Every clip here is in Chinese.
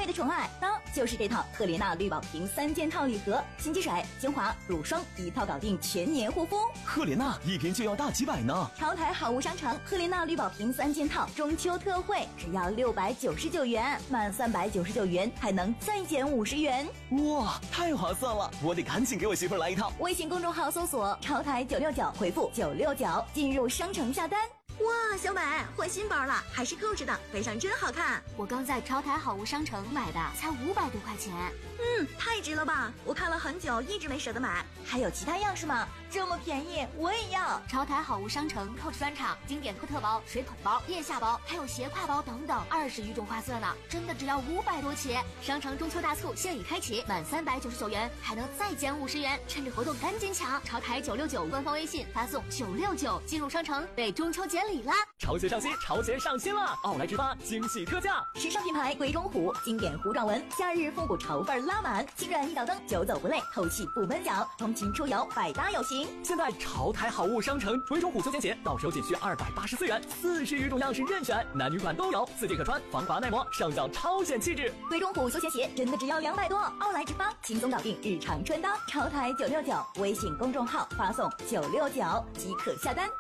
的宠爱，那就是这套赫莲娜绿宝瓶3件套礼盒，洗肌水、精华、乳霜一套搞定，全年护肤。 赫莲娜一瓶就要大几百呢。 潮台好物商城赫莲娜绿宝瓶3件套中秋特惠，只要699元，满399元还能再减50元。 哇，太划算了！我得赶紧给我媳妇来一套。 微信公众号搜索潮台969，回复969进入商城下单。 哇，小美换新包了，还是扣着的，背上真好看。 我刚在潮台好物商城买的，才500多块钱。 太值了吧！我看了很久，一直没舍得买。 还有其他样式吗？这么便宜，我也要！ 潮台好物商城 Coach 专场经典托特包、水桶包、腋下包，还有斜挎包等等，20余种花色呢，真的只要500多起。商城中秋大促现已开启，满399元还能再减50元，趁着活动赶紧抢！潮台969官方微信发送969进入商城，为中秋节礼啦！ 潮鞋上新，潮鞋上新了！奥莱直发惊喜特价， 时尚品牌鬼冢虎经典糊状纹，夏日复古潮范拉满，轻软一脚蹬，久走不累，透气不闷脚，通勤出游百搭有型。 现在潮台好物商城鬼冢虎休闲鞋到手仅需284元，40余种样式任选，男女款都有，4季可穿，防滑耐磨，上脚超显气质。 鬼冢虎休闲鞋真的只要200多，奥莱直发轻松搞定日常穿搭。潮台969微信公众号发送969即可下单。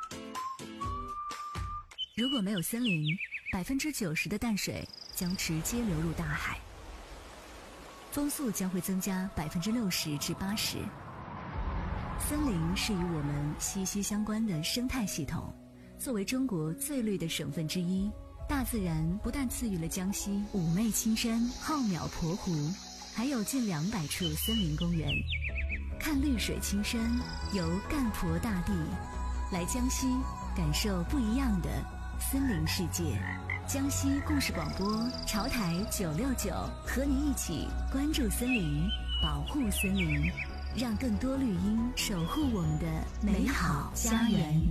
如果没有森林，90%的淡水将直接流入大海，风速将会增加60%至80%。森林是与我们息息相关的生态系统，作为中国最绿的省份之一，大自然不但赐予了江西妩媚青山、浩渺鄱湖，还有近200处森林公园。看绿水青山，游赣婆大地，来江西感受不一样的森林世界。江西故事广播潮台969，和你一起关注森林，保护森林，让更多绿荫守护我们的美好家园。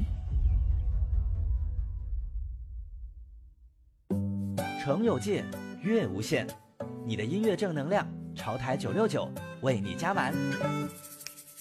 诚有界，乐无限，你的音乐正能量，潮台969为你加满。